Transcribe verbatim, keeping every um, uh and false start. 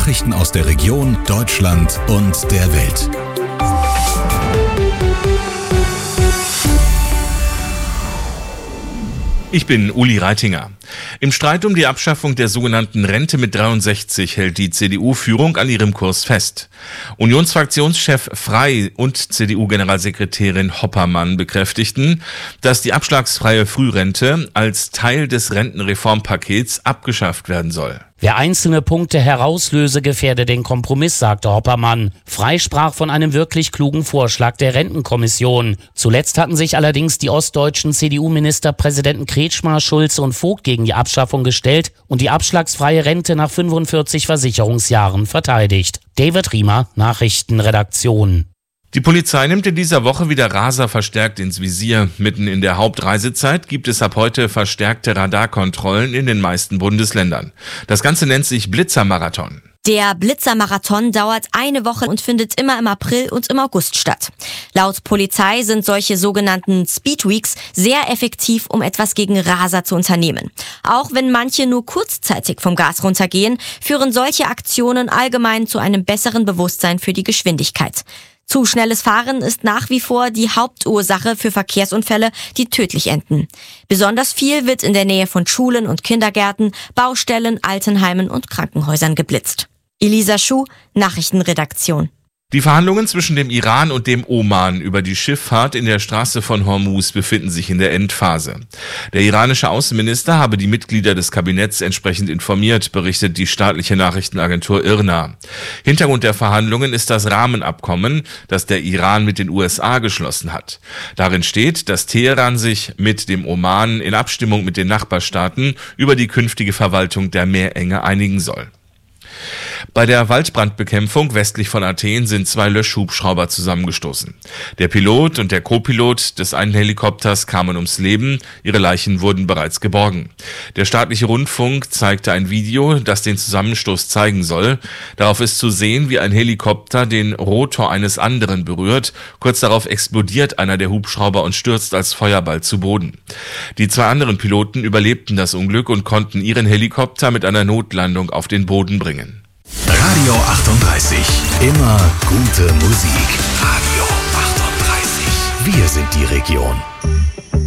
Nachrichten aus der Region, Deutschland und der Welt. Ich bin Uli Reitinger. Im Streit um die Abschaffung der sogenannten Rente mit dreiundsechzig hält die C D U-Führung an ihrem Kurs fest. Unionsfraktionschef Frey und C D U-Generalsekretärin Hoppermann bekräftigten, dass die abschlagsfreie Frührente als Teil des Rentenreformpakets abgeschafft werden soll. Wer einzelne Punkte herauslöse, gefährde den Kompromiss, sagte Hoppermann. Frey sprach von einem wirklich klugen Vorschlag der Rentenkommission. Zuletzt hatten sich allerdings die ostdeutschen C D U-Ministerpräsidenten Kretschmer, Schulze und Vogt gegen die Abschaffung gestellt und die abschlagsfreie Rente nach fünfundvierzig Versicherungsjahren verteidigt. David Riemer, Nachrichtenredaktion. Die Polizei nimmt in dieser Woche wieder Raser verstärkt ins Visier. Mitten in der Hauptreisezeit gibt es ab heute verstärkte Radarkontrollen in den meisten Bundesländern. Das Ganze nennt sich Blitzermarathon. Der Blitzermarathon dauert eine Woche und findet immer im April und im August statt. Laut Polizei sind solche sogenannten Speedweeks sehr effektiv, um etwas gegen Raser zu unternehmen. Auch wenn manche nur kurzzeitig vom Gas runtergehen, führen solche Aktionen allgemein zu einem besseren Bewusstsein für die Geschwindigkeit. Zu schnelles Fahren ist nach wie vor die Hauptursache für Verkehrsunfälle, die tödlich enden. Besonders viel wird in der Nähe von Schulen und Kindergärten, Baustellen, Altenheimen und Krankenhäusern geblitzt. Elisa Schuh, Nachrichtenredaktion. Die Verhandlungen zwischen dem Iran und dem Oman über die Schifffahrt in der Straße von Hormuz befinden sich in der Endphase. Der iranische Außenminister habe die Mitglieder des Kabinetts entsprechend informiert, berichtet die staatliche Nachrichtenagentur I R N A. Hintergrund der Verhandlungen ist das Rahmenabkommen, das der Iran mit den U S A geschlossen hat. Darin steht, dass Teheran sich mit dem Oman in Abstimmung mit den Nachbarstaaten über die künftige Verwaltung der Meerenge einigen soll. Bei der Waldbrandbekämpfung westlich von Athen sind zwei Löschhubschrauber zusammengestoßen. Der Pilot und der Co-Pilot des einen Helikopters kamen ums Leben, ihre Leichen wurden bereits geborgen. Der staatliche Rundfunk zeigte ein Video, das den Zusammenstoß zeigen soll. Darauf ist zu sehen, wie ein Helikopter den Rotor eines anderen berührt. Kurz darauf explodiert einer der Hubschrauber und stürzt als Feuerball zu Boden. Die zwei anderen Piloten überlebten das Unglück und konnten ihren Helikopter mit einer Notlandung auf den Boden bringen. Radio achtunddreißig. Immer gute Musik. Radio achtunddreißig. Wir sind die Region.